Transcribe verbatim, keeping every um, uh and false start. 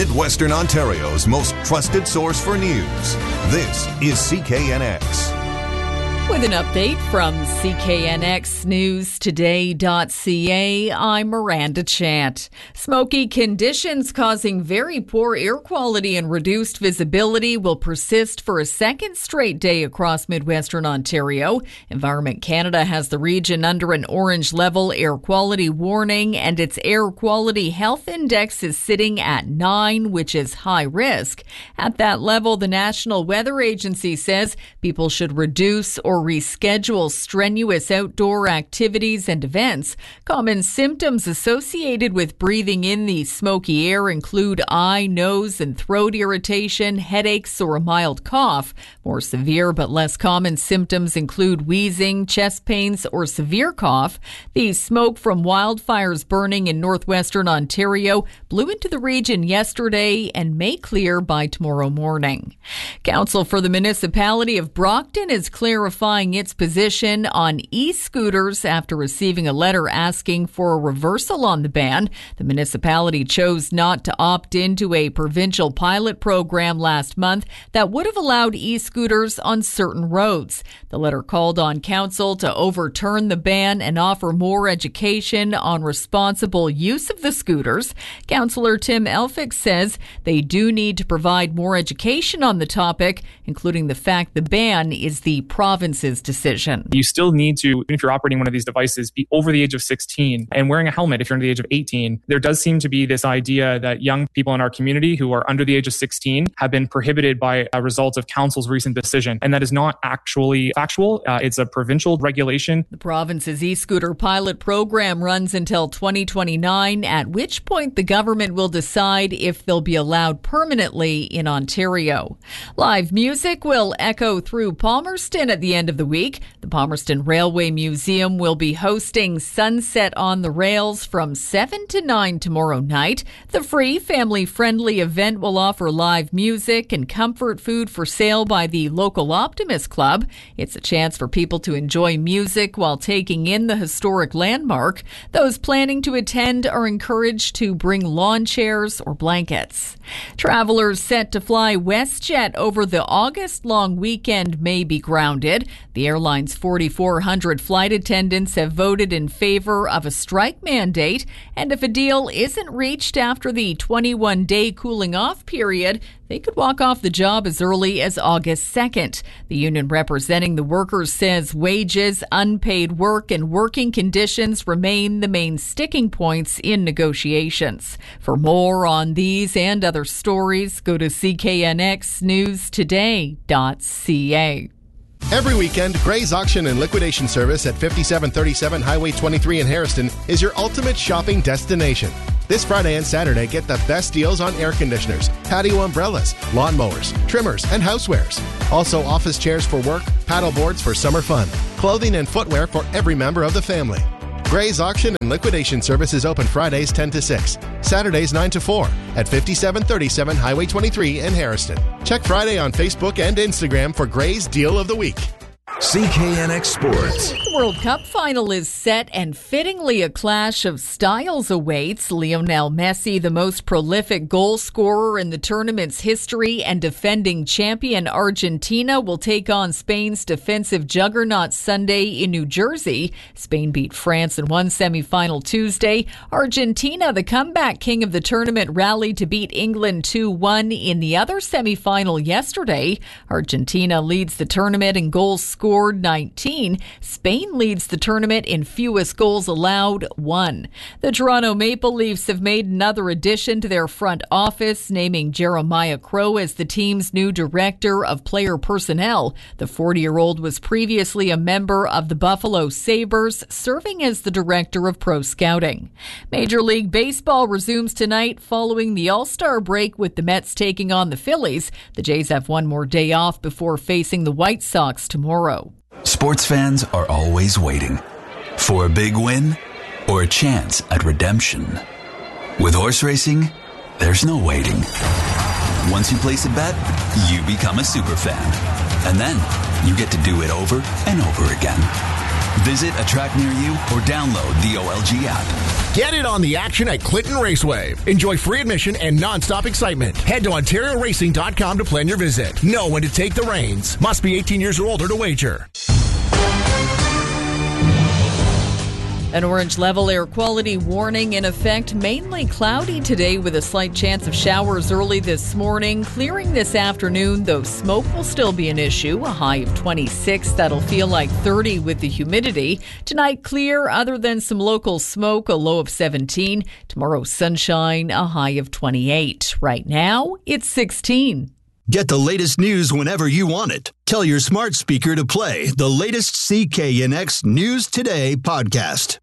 Midwestern Ontario's most trusted source for news. This is C K N X. With an update from C K N X News Today dot C A, I'm Miranda Chant. Smoky conditions causing very poor air quality and reduced visibility will persist for a second straight day across Midwestern Ontario. Environment Canada has the region under an orange level air quality warning, and its air quality health index is sitting at nine, which is high risk. At that level, the National Weather Agency says people should reduce or reschedule strenuous outdoor activities and events. Common symptoms associated with breathing in the smoky air include eye, nose, and throat irritation, headaches, or a mild cough. More severe but less common symptoms include wheezing, chest pains, or severe cough. The smoke from wildfires burning in northwestern Ontario blew into the region yesterday and may clear by tomorrow morning. Council for the Municipality of Brockton is clarifying its position on e-scooters after receiving a letter asking for a reversal on the ban. The municipality chose not to opt into a provincial pilot program last month that would have allowed e-scooters on certain roads. The letter called on council to overturn the ban and offer more education on responsible use of the scooters. Councillor Tim Elphick says they do need to provide more education on the topic, including the fact the ban is the province's decision. You still need to, if you're operating one of these devices, be over the age of sixteen and wearing a helmet if you're under the age of eighteen. There does seem to be this idea that young people in our community who are under the age of sixteen have been prohibited by a result of council's recent decision. And that is not actually factual. Uh, it's a provincial regulation. The province's e-scooter pilot program runs until twenty twenty-nine, at which point the government will decide if they'll be allowed permanently in Ontario. Live music will echo through Palmerston at the end of the week. The Palmerston Railway Museum will be hosting Sunset on the Rails from seven to nine tomorrow night. The free, family-friendly event will offer live music and comfort food for sale by the local Optimist Club. It's a chance for people to enjoy music while taking in the historic landmark. Those planning to attend are encouraged to bring lawn chairs or blankets. Travelers set to fly WestJet over the August-long weekend may be grounded. The airline's forty-four hundred flight attendants have voted in favor of a strike mandate, and if a deal isn't reached after the twenty-one day cooling off period, they could walk off the job as early as August second. The union representing the workers says wages, unpaid work, and working conditions remain the main sticking points in negotiations. For more on these and other stories, go to C K N X News Today dot C A. Every weekend, Gray's Auction and Liquidation Service at fifty-seven thirty-seven Highway twenty-three in Harrison is your ultimate shopping destination. This Friday and Saturday, get the best deals on air conditioners, patio umbrellas, lawnmowers, trimmers, and housewares. Also, office chairs for work, paddle boards for summer fun, clothing and footwear for every member of the family. Gray's Auction and Liquidation Service is open Fridays ten to six, Saturdays nine to four at fifty-seven thirty-seven Highway twenty-three in Harrison. Check Friday on Facebook and Instagram for Gray's Deal of the Week. C K N X Sports. The World Cup final is set, and fittingly a clash of styles awaits. Lionel Messi, the most prolific goal scorer in the tournament's history and defending champion Argentina, will take on Spain's defensive juggernaut Sunday in New Jersey. Spain beat France in one semifinal Tuesday. Argentina, the comeback king of the tournament, rallied to beat England two one in the other semifinal yesterday. Argentina leads the tournament in goals scored nineteen. Spain leads the tournament in fewest goals allowed, one. The Toronto Maple Leafs have made another addition to their front office, naming Jeremiah Crow as the team's new director of player personnel. The forty-year-old was previously a member of the Buffalo Sabres, serving as the director of pro scouting. Major League Baseball resumes tonight following the All-Star break, with the Mets taking on the Phillies. The Jays have one more day off before facing the White Sox tomorrow. Sports fans are always waiting for a big win or a chance at redemption. With horse racing, there's no waiting. Once you place a bet, you become a super fan. And then you get to do it over and over again. Visit a track near you or download the O L G app. Get in on the action at Clinton Raceway. Enjoy free admission and non-stop excitement. Head to Ontario Racing dot com to plan your visit. Know when to take the reins. Must be eighteen years or older to wager. An orange level air quality warning in effect. Mainly cloudy today with a slight chance of showers early this morning. Clearing this afternoon, though smoke will still be an issue. A high of twenty-six. That'll feel like thirty with the humidity. Tonight, clear other than some local smoke. A low of seventeen. Tomorrow, sunshine. A high of twenty-eight. Right now, it's sixteen. Get the latest news whenever you want it. Tell your smart speaker to play the latest C K N X News Today podcast.